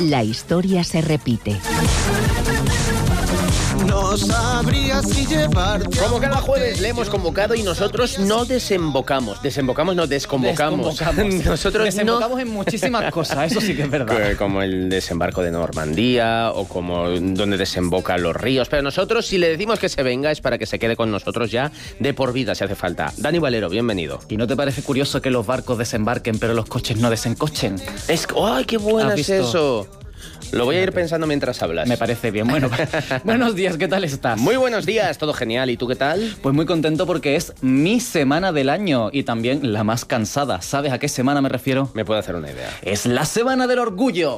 La historia se repite. No sabría si llevarte. Como cada jueves le hemos convocado y nosotros no desembocamos. Desembocamos, no desconvocamos. Nosotros desembocamos en muchísimas cosas, eso sí que es verdad. Como el desembarco de Normandía o como donde desembocan los ríos. Pero nosotros, si le decimos que se venga, es para que se quede con nosotros ya de por vida, si hace falta. Dani Valero, bienvenido. ¿Y no te parece curioso que los barcos desembarquen pero los coches no desencochen? ¡Ay, qué bueno es eso! Lo voy a ir pensando mientras hablas. Me parece bien. Bueno, buenos días, ¿qué tal estás? Muy buenos días, todo genial. ¿Y tú qué tal? Pues muy contento porque es mi semana del año y también la más cansada. ¿Sabes a qué semana me refiero? Me puedo hacer una idea. Es la Semana del Orgullo.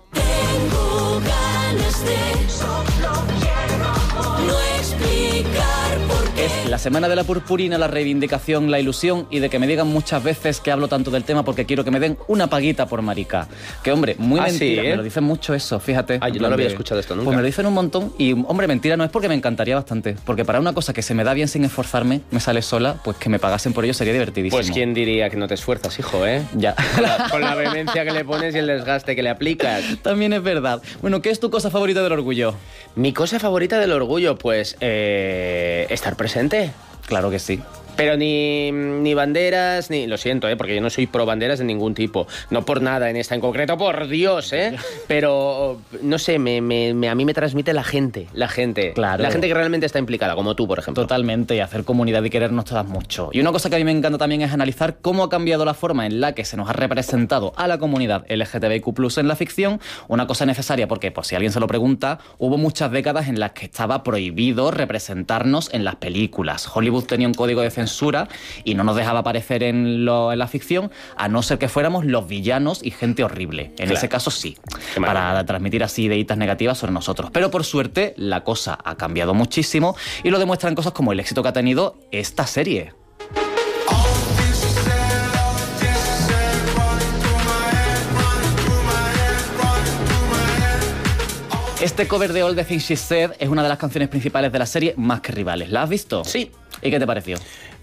Tengo ganas de solo quiero no explicar por qué. Es la Semana de la Purpurina, la reivindicación, la ilusión y de que me digan muchas veces que hablo tanto del tema porque quiero que me den una paguita por marica. Que hombre, muy mentira, sí, ¿eh? Me lo dicen mucho eso, fíjate. Yo no lo había escuchado esto nunca. Pues me lo dicen un montón y, hombre, mentira no es porque me encantaría bastante. Porque para una cosa que se me da bien sin esforzarme, me sale sola, pues que me pagasen por ello sería divertidísimo. Pues quién diría que no te esfuerzas, hijo, ¿eh? Ya. Con la vehemencia que le pones y el desgaste que le aplicas. También es verdad. Bueno, ¿qué es tu cosa favorita del orgullo? Mi cosa favorita del orgullo, pues, estar presente. Claro que sí. Pero ni banderas, ni... Lo siento, porque yo no soy pro banderas de ningún tipo. No por nada en esta en concreto, por Dios, Pero, no sé, a mí me transmite la gente. Claro. La gente que realmente está implicada, como tú, por ejemplo. Totalmente, y hacer comunidad y querernos todas mucho. Y una cosa que a mí me encanta también es analizar cómo ha cambiado la forma en la que se nos ha representado a la comunidad LGTBIQ+ en la ficción. Una cosa necesaria porque, por si alguien se lo pregunta, hubo muchas décadas en las que estaba prohibido representarnos en las películas. Hollywood tenía un código de censura y no nos dejaba aparecer en la ficción, a no ser que fuéramos los villanos y gente horrible. En ese caso sí, para transmitir así ideitas negativas sobre nosotros. Pero por suerte la cosa ha cambiado muchísimo y lo demuestran cosas como el éxito que ha tenido esta serie. Este cover de All the Things She Said es una de las canciones principales de la serie Más que Rivales. ¿La has visto? Sí. ¿Y qué te pareció?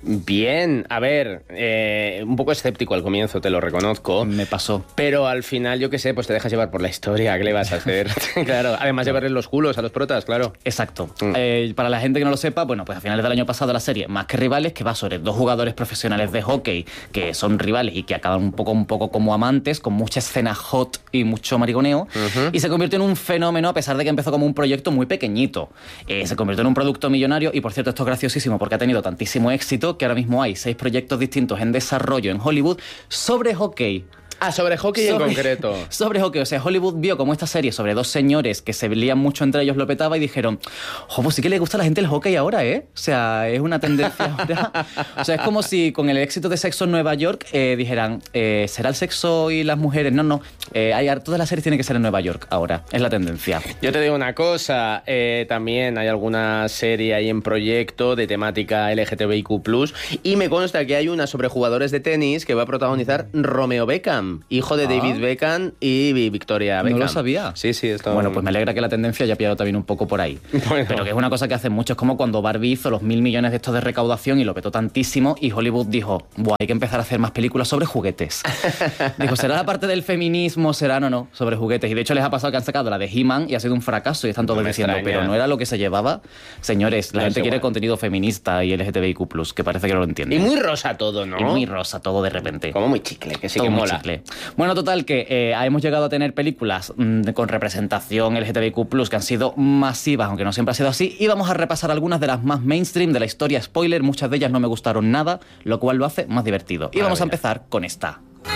Bien, a ver, un poco escéptico al comienzo, te lo reconozco. Me pasó. Pero al final, yo qué sé, pues te dejas llevar por la historia, ¿qué le vas a hacer? Claro, además de verles los culos a los protas, claro. Exacto. Para la gente que no lo sepa, bueno, pues a finales del año pasado la serie Más que Rivales, que va sobre dos jugadores profesionales de hockey que son rivales y que acaban un poco como amantes, con mucha escena hot y mucho mariconeo, y se convirtió en un fenómeno a pesar de que empezó como un proyecto muy pequeñito. Se convirtió en un producto millonario y, por cierto, esto es graciosísimo porque ha tenido tantísimo éxito que ahora mismo hay 6 proyectos distintos en desarrollo en Hollywood sobre hockey. Sobre hockey en concreto. Sobre hockey. O sea, Hollywood vio como esta serie sobre dos señores que se lían mucho entre ellos lo petaba y dijeron, pues sí que le gusta a la gente el hockey ahora, O sea, es una tendencia ahora. O sea, es como si con el éxito de Sexo en Nueva York dijeran, ¿será el sexo y las mujeres? No. Todas las series tienen que ser en Nueva York ahora. Es la tendencia. Yo te digo una cosa, también hay alguna serie ahí en proyecto de temática LGTBIQ+, y me consta que hay una sobre jugadores de tenis que va a protagonizar Romeo Beckham, hijo de David Beckham y Victoria Beckham. No lo sabía. Sí, esto... Bueno, pues me alegra que la tendencia haya pillado también un poco por ahí. Bueno. Pero que es una cosa que hacen mucho. Es como cuando Barbie hizo los 1.000 millones de estos de recaudación y lo petó tantísimo y Hollywood dijo, hay que empezar a hacer más películas sobre juguetes. Dijo, ¿será la parte del feminismo? ¿Será? No, sobre juguetes. Y de hecho les ha pasado que han sacado la de He-Man y ha sido un fracaso y están todos diciendo, pero no era lo que se llevaba. Señores, la gente quiere contenido feminista y LGTBIQ+, que parece que no lo entiende. Y muy rosa todo, ¿no? Y muy rosa todo de repente. Como muy chicle, que sí todo que muy mola. Chicle. Bueno, total, que hemos llegado a tener películas con representación LGTBIQ+, que han sido masivas, aunque no siempre ha sido así, y vamos a repasar algunas de las más mainstream de la historia. Spoiler, muchas de ellas no me gustaron nada, lo cual lo hace más divertido. Y vamos a empezar con esta.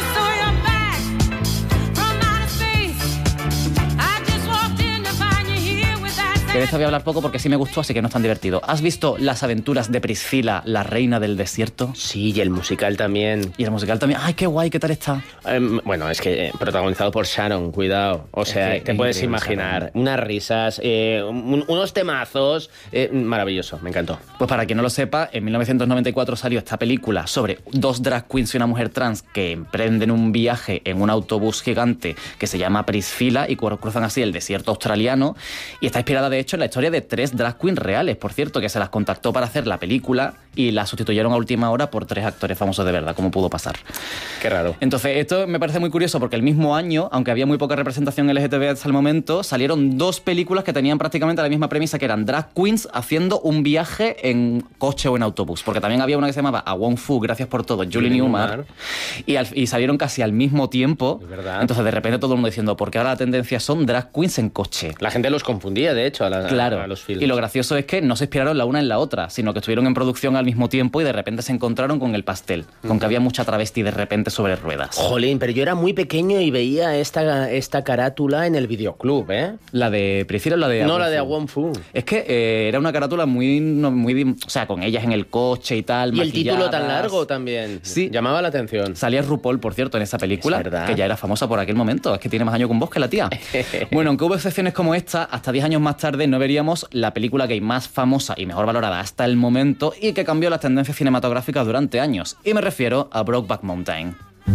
Que de esta voy a hablar poco porque sí me gustó, así que no es tan divertido. ¿Has visto Las aventuras de Priscila, la reina del desierto? Sí, y el musical también. Y el musical también. ¡Ay, qué guay! ¿Qué tal está? Bueno, es que protagonizado por Sharon, cuidado. O sea, te puedes imaginar. Sharon. Unas risas, unos temazos. Maravilloso, me encantó. Pues para quien no lo sepa, en 1994 salió esta película sobre dos drag queens y una mujer trans que emprenden un viaje en un autobús gigante que se llama Priscila y cruzan así el desierto australiano. Y está inspirada, de hecho, en la historia de 3 drag queens reales, por cierto, que se las contactó para hacer la película y las sustituyeron a última hora por 3 actores famosos de verdad, como pudo pasar. Qué raro. Entonces, esto me parece muy curioso porque el mismo año, aunque había muy poca representación LGTB hasta el momento, salieron 2 películas que tenían prácticamente la misma premisa, que eran drag queens haciendo un viaje en coche o en autobús. Porque también había una que se llamaba A Wong Fu, gracias por todo, Julie Newmar. Y salieron casi al mismo tiempo. Es verdad. Entonces, de repente todo el mundo diciendo, porque ahora la tendencia son drag queens en coche. La gente los confundía, de hecho, a los films. Y lo gracioso es que no se inspiraron la una en la otra, sino que estuvieron en producción al mismo tiempo y de repente se encontraron con el pastel, con que había mucha travesti de repente sobre ruedas. Jolín, pero yo era muy pequeño y veía esta carátula en el videoclub, ¿eh? La de... ¿Prefieres la de... No, la de A Wong Fu. Es que era una carátula muy... O sea, con ellas en el coche y tal, Y el título tan maquilladas. largo también. Sí. Llamaba la atención. Salía RuPaul, por cierto, en esa película, Es verdad. que ya era famosa por aquel momento. Es que tiene más años con vos que la tía. Bueno, aunque hubo excepciones como esta, hasta 10 años más tarde no veríamos la película gay más famosa y mejor valorada hasta el momento y que cambió las tendencias cinematográficas durante años. Y me refiero a Brokeback Mountain.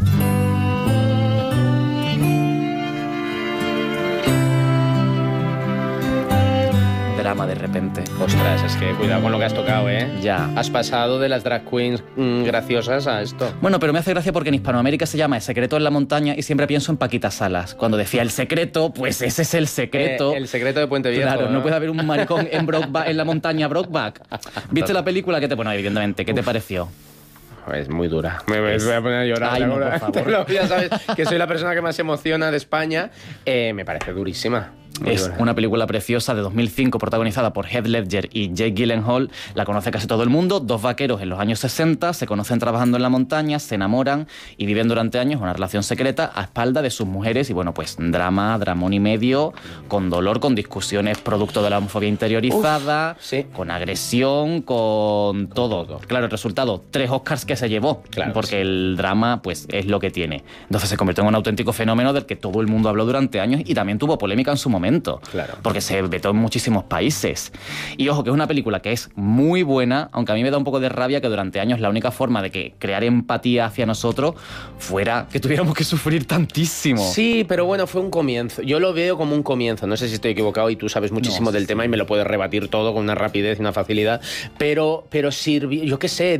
Drama de repente. Ostras, es que cuidado con lo que has tocado, ¿eh? Ya. Has pasado de las drag queens graciosas a esto. Bueno, pero me hace gracia porque en Hispanoamérica se llama El secreto en la montaña y siempre pienso en Paquita Salas. Cuando decía el secreto, pues ese es el secreto. El secreto de Puente Viejo. Claro, no puede haber un maricón en la montaña Brokeback. ¿Viste la película? Bueno, evidentemente, ¿qué te pareció? Es muy dura. Me voy a poner a llorar. Ay, no, ahora. por favor. Ya sabes que soy la persona que más se emociona de España. Me parece durísima. Muy Es dura. una película preciosa de 2005 protagonizada por Heath Ledger y Jake Gyllenhaal. La conoce casi todo el mundo. 2 vaqueros en los años 60 se conocen trabajando en la montaña, se enamoran y viven durante años una relación secreta a espalda de sus mujeres. Y bueno, pues dramón y medio, con dolor, con discusiones producto de la homofobia interiorizada, sí. con agresión, con todo. Claro, el resultado, 3 Oscars que se llevó, Claro, porque sí. el drama pues es lo que tiene. Entonces se convirtió en un auténtico fenómeno del que todo el mundo habló durante años y también tuvo polémica en su momento. Claro. Porque se vetó en muchísimos países. Y ojo, que es una película que es muy buena, aunque a mí me da un poco de rabia que durante años la única forma de que crear empatía hacia nosotros fuera que tuviéramos que sufrir tantísimo. Sí, pero bueno, fue un comienzo. Yo lo veo como un comienzo. No sé si estoy equivocado y tú sabes muchísimo del tema y me lo puedes rebatir todo con una rapidez y una facilidad. Pero sirvió, yo qué sé,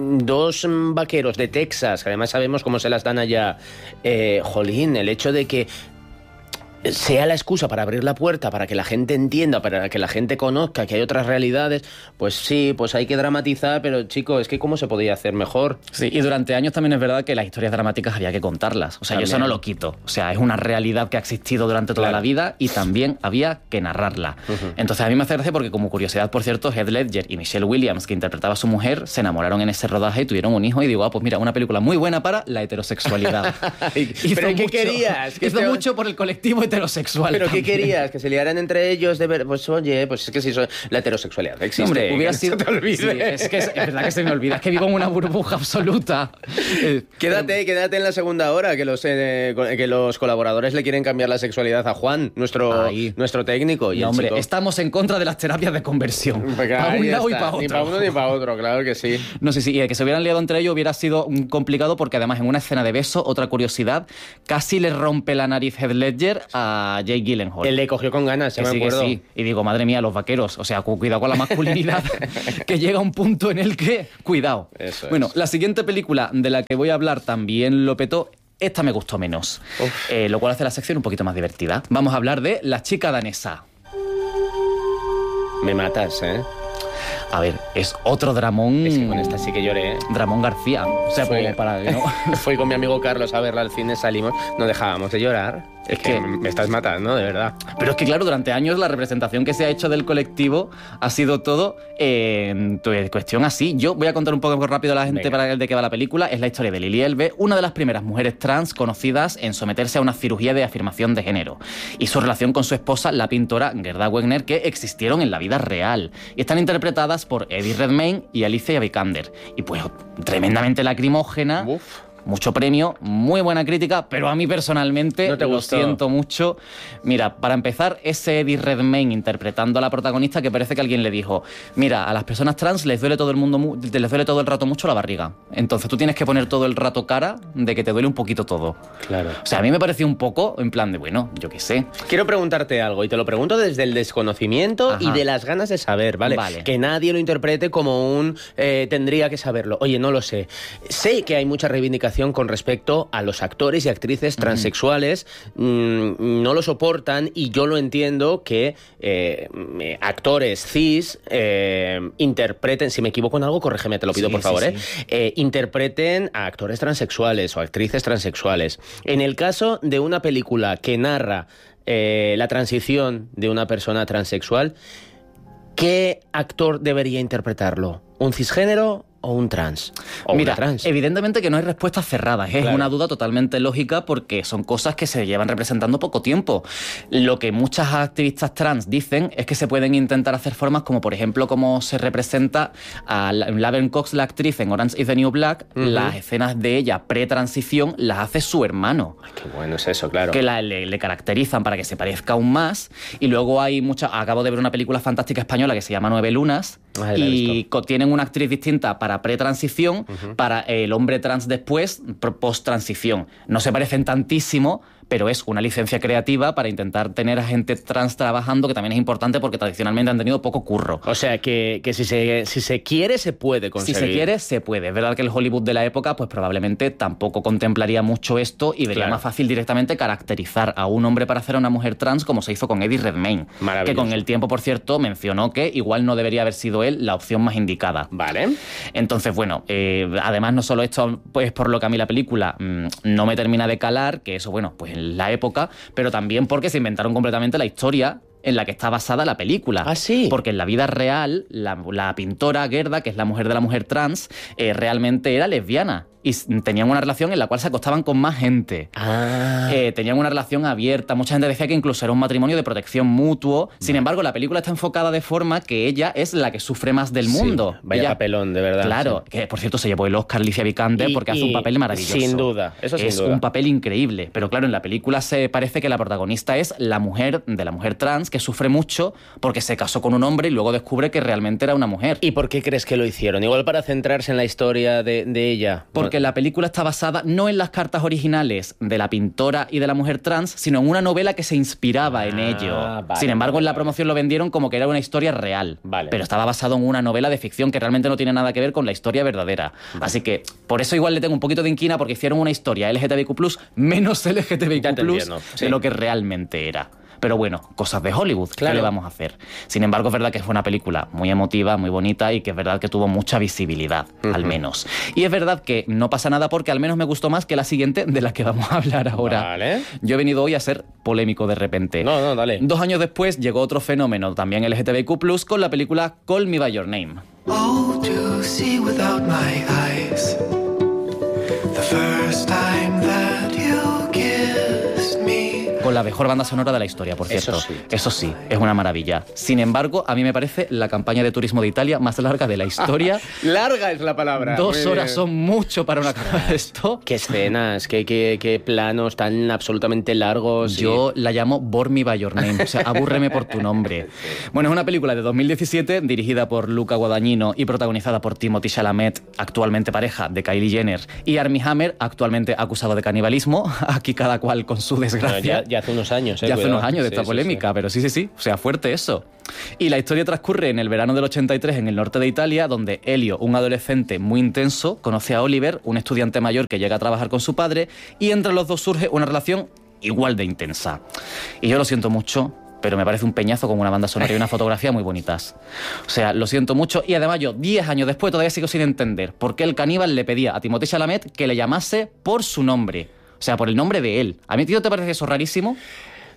2 vaqueros de Texas, que además sabemos cómo se las dan allá. Jolín, el hecho de que sea la excusa para abrir la puerta, para que la gente entienda, para que la gente conozca que hay otras realidades, pues sí, pues hay que dramatizar, pero chico, es que ¿cómo se podía hacer mejor? Sí, y durante años también es verdad que las historias dramáticas había que contarlas. O sea, yo eso no lo quito. O sea, es una realidad que ha existido durante toda la vida y también había que narrarla. Entonces a mí me hace gracia porque, como curiosidad, por cierto, Heath Ledger y Michelle Williams, que interpretaba a su mujer, se enamoraron en ese rodaje y tuvieron un hijo. Y digo, pues mira, una película muy buena para la heterosexualidad. ¿Pero qué querías? Hizo mucho por el colectivo heterosexual. ¿Pero también. qué querías? ¿Que se liaran entre ellos? Pues oye, pues es que si la heterosexualidad existe. Hombre, hubiera que sido... no se te olvide. Sí, es que es verdad que se me olvida. Es que vivo en una burbuja absoluta. Quédate en la segunda hora, que los colaboradores le quieren cambiar la sexualidad a Juan, nuestro técnico. Y No, el hombre, chico... estamos en contra de las terapias de conversión. Pues Para un ahí lado y está. para otro. Ni para uno ni para otro, claro que sí. No sé si y el que se hubieran liado entre ellos hubiera sido complicado porque además en una escena de beso, otra curiosidad, casi le rompe la nariz Heath Ledger a Jake Gyllenhaal. Él le cogió con ganas, Que me sí, que acuerdo. sí. Y digo, madre mía, los vaqueros. O sea, cuidado con la masculinidad, que llega un punto en el que... Cuidado. Eso es. Bueno, la siguiente película de la que voy a hablar también lo petó. Esta me gustó menos. Lo cual hace la sección un poquito más divertida. Vamos a hablar de La chica danesa. Me matas, ¿eh? A ver, es otro dramón... Es que con esta sí que lloré, ¿eh? Dramón García. O sea, Fue- como para... ¿no? Fui con mi amigo Carlos a verla al cine, salimos, no dejábamos de llorar. Es que me estás matando, de verdad. Pero es que, claro, durante años la representación que se ha hecho del colectivo ha sido todo en cuestión así. Yo voy a contar un poco rápido a la gente Venga. para de qué va la película. Es la historia de Lily Elbe, una de las primeras mujeres trans conocidas en someterse a una cirugía de afirmación de género, y su relación con su esposa, la pintora Gerda Wegner, que existieron en la vida real. Y están interpretadas por Eddie Redmayne y Alicia Vikander. Y pues, tremendamente lacrimógena. Uf. mucho premio, muy buena crítica, pero a mí personalmente ¿No te lo gustó? siento mucho. Mira, para empezar, ese Eddie Redmayne interpretando a la protagonista que parece que alguien le dijo, mira, a las personas trans les duele todo el rato mucho la barriga. Entonces tú tienes que poner todo el rato cara de que te duele un poquito todo. Claro. O sea, a mí me pareció un poco en plan de, bueno, yo qué sé. Quiero preguntarte algo, y te lo pregunto desde el desconocimiento Ajá. y de las ganas de saber, ¿vale? Vale. Que nadie lo interprete como un tendría que saberlo. Oye, no lo sé. Sé que hay mucha reivindicación con respecto a los actores y actrices transexuales. No lo soportan, y yo lo entiendo que actores cis interpreten, si me equivoco en algo, corrígeme, te lo pido Sí, por sí, favor, sí. interpreten a actores transexuales o actrices transexuales. En el caso de una película que narra la transición de una persona transexual, ¿qué actor debería interpretarlo? ¿Un cisgénero o un trans? O Mira, una trans. evidentemente que no hay respuestas cerradas, es Claro. una duda totalmente lógica porque son cosas que se llevan representando poco tiempo. Lo que muchas activistas trans dicen es que se pueden intentar hacer formas como, por ejemplo, como se representa a Laverne Cox, la actriz en Orange is the New Black, las escenas de ella pre-transición las hace su hermano. Ay, qué bueno es eso, claro. Que le caracterizan para que se parezca aún más. Y luego hay muchas... Acabo de ver una película fantástica española que se llama 9 lunas. Ah, la he Y visto. tienen una actriz distinta para pre-transición, para el hombre trans después, post-transición. No se parecen tantísimo, pero es una licencia creativa para intentar tener a gente trans trabajando, que también es importante porque tradicionalmente han tenido poco curro. O sea, que si se quiere, se puede Si conseguir. se quiere, se puede. Es verdad que el Hollywood de la época, pues probablemente tampoco contemplaría mucho esto y vería Claro. más fácil directamente caracterizar a un hombre para hacer a una mujer trans, como se hizo con Eddie Redmayne. Maravilloso. Que con el tiempo, por cierto, mencionó que igual no debería haber sido él la opción más indicada. Vale. Entonces, bueno, además no solo esto, pues por lo que a mí la película no me termina de calar, que eso, bueno, pues en la época, pero también porque se inventaron completamente la historia en la que está basada la película. ¿Ah, sí? Porque en la vida real, la pintora Gerda, que es la mujer de la mujer trans, realmente era lesbiana. Y tenían una relación en la cual se acostaban con más gente. Ah. Tenían una relación abierta. Mucha gente decía que incluso era un matrimonio de protección mutuo. Sin embargo, la película está enfocada de forma que ella es la que sufre más del mundo. Sí, vaya Ella- papelón, de verdad. Claro, sí. que por cierto se llevó el Oscar Alicia Vikander porque hace un papel maravilloso. Sin duda, eso sin es duda. un papel increíble. Pero claro, en la película se parece que la protagonista es la mujer de la mujer trans que sufre mucho porque se casó con un hombre y luego descubre que realmente era una mujer. ¿Y por qué crees que lo hicieron? Igual para centrarse en la historia de ella. Porque la película está basada no en las cartas originales de la pintora y de la mujer trans, sino en una novela que se inspiraba en ello. Vale, Sin embargo, en la vale. promoción lo vendieron como que era una historia real. Vale. Pero estaba basado en una novela de ficción que realmente no tiene nada que ver con la historia verdadera. Así que por eso igual le tengo un poquito de inquina porque hicieron una historia LGTBIQ+, menos LGTBIQ+, Ya te entiendo, sí. de lo que realmente era. Pero bueno, cosas de Hollywood, Claro. ¿qué le vamos a hacer? Sin embargo, es verdad que fue una película muy emotiva, muy bonita y que es verdad que tuvo mucha visibilidad, al menos. Y es verdad que no pasa nada porque al menos me gustó más que la siguiente de la que vamos a hablar ahora. Vale. Yo he venido hoy a ser polémico de repente. No, dale. 2 años después llegó otro fenómeno, también LGTBIQ+, con la película Call Me By Your Name. Oh, to see without my eyes. The first time that you kissed me. Con la mejor banda sonora de la historia, por Eso cierto. sí. Eso sí, es una maravilla. Sin embargo, a mí me parece la campaña de turismo de Italia más larga de la historia. Larga es la palabra. 2 Muy horas bien. son mucho para una cosa de esto. Qué escenas, qué planos tan absolutamente largos. Yo la llamo Bore Me By Your Name, o sea, abúrreme por tu nombre. Bueno, es una película de 2017 dirigida por Luca Guadagnino y protagonizada por Timothée Chalamet, actualmente pareja de Kylie Jenner, y Armie Hammer, actualmente acusado de canibalismo. Aquí cada cual con su Bueno, desgracia. ya hace unos años, Ya hace cuidado. unos años de Sí, esta sí, polémica, sí. pero sí, o sea, fuerte eso. Y la historia transcurre en el verano del 83 en el norte de Italia, donde Elio, un adolescente muy intenso, conoce a Oliver, un estudiante mayor que llega a trabajar con su padre, y entre los dos surge una relación igual de intensa. Y yo lo siento mucho, pero me parece un peñazo con una banda sonora y una fotografía muy bonitas. O sea, lo siento mucho, y además yo, 10 años después, todavía sigo sin entender por qué el caníbal le pedía a Timothée Chalamet que le llamase por su nombre. O sea, por el nombre de él. ¿A mí, tío, te parece eso rarísimo?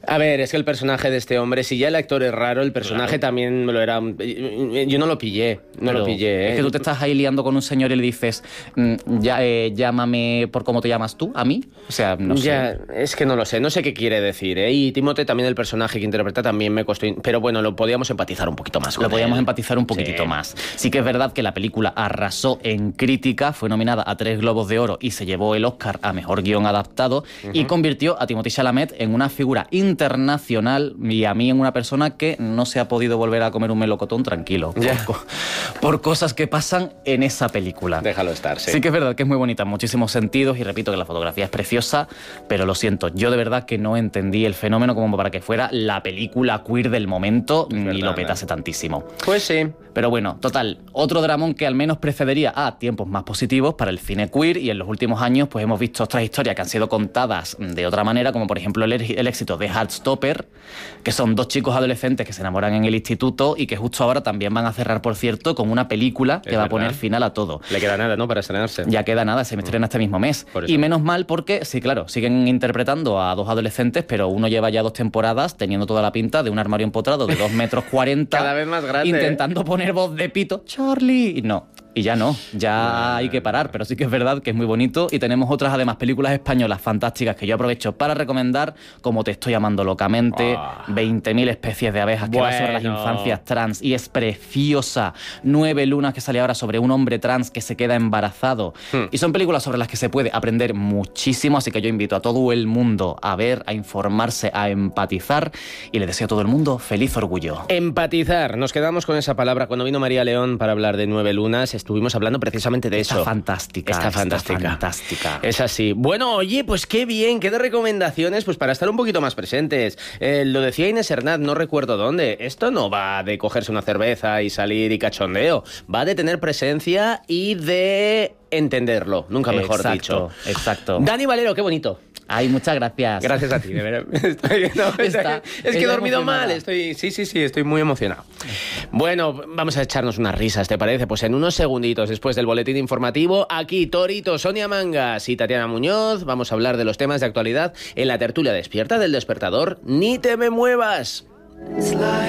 A ver, es que el personaje de este hombre, si ya el actor es raro, el personaje también me lo era. Yo no lo pillé, lo pillé. Es que tú te estás ahí liando con un señor y le dices, llámame por cómo te llamas tú, a mí. O sea, no sé. Es que no lo sé, no sé qué quiere decir, ¿eh? Y Timothée también, el personaje que interpreta, también me costó. Pero bueno, lo podíamos empatizar un poquito más. Lo podíamos empatizar un poquitito más. Sí que es verdad que la película arrasó en crítica, fue nominada a 3 Globos de Oro y se llevó el Oscar a Mejor Guión Adaptado y convirtió a Timothée Chalamet en una figura internacional y a mí en una persona que no se ha podido volver a comer un melocotón tranquilo por cosas que pasan en esa película. Déjalo estar, sí. Sí que es verdad que es muy bonita en muchísimos sentidos y repito que la fotografía es preciosa, pero lo siento, yo de verdad que no entendí el fenómeno como para que fuera la película queer del momento y lo petase tantísimo. Pues sí. Pero bueno, total, otro dramón que al menos precedería a tiempos más positivos para el cine queer y en los últimos años pues hemos visto otras historias que han sido contadas de otra manera, como por ejemplo el éxito de Heartstopper, que son 2 chicos adolescentes que se enamoran en el instituto y que justo ahora también van a cerrar, por cierto, con una película que va a poner final a todo. Le queda nada, ¿no?, para estrenarse. Ya queda nada, se me estrena este mismo mes. Y menos mal porque, sí, claro, siguen interpretando a 2 adolescentes, pero uno lleva ya 2 temporadas teniendo toda la pinta de un armario empotrado de 2,40 metros. Cada vez más grande. Intentando poner voz de pito, Charlie. Y no. Y ya no, ya hay que parar, pero sí que es verdad que es muy bonito y tenemos otras además películas españolas fantásticas que yo aprovecho para recomendar, como Te estoy amando locamente, 20.000 especies de abejas, que va sobre las infancias trans y es preciosa, 9 lunas, que sale ahora sobre un hombre trans que se queda embarazado y son películas sobre las que se puede aprender muchísimo, así que yo invito a todo el mundo a ver, a informarse, a empatizar y le deseo a todo el mundo feliz orgullo. Empatizar, nos quedamos con esa palabra cuando vino María León para hablar de 9 lunas. Estuvimos hablando precisamente de eso. Está fantástica. Es así. Bueno, oye, pues qué bien, qué de recomendaciones pues para estar un poquito más presentes. Lo decía Inés Hernat, no recuerdo dónde. Esto no va de cogerse una cerveza y salir y cachondeo. Va de tener presencia y de entenderlo, nunca mejor dicho. Exacto. Dani Valero, qué bonito. Ay, muchas gracias. Gracias a ti, de verdad. Es que he dormido mal, estoy muy emocionado. Bueno, vamos a echarnos unas risas, ¿te parece? Pues en unos segunditos después del boletín informativo, aquí Torito, Sonia Mangas y Tatiana Muñoz, vamos a hablar de los temas de actualidad en la tertulia despierta del Despertador. ¡Ni te me muevas!